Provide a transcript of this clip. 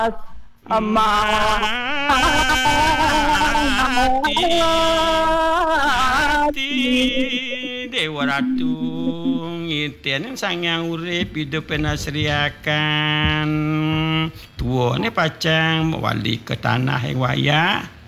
Mati Dewa Ratu ngiten sangyang urip hidup penasriakan tuane pacang wali ke tanah yang waya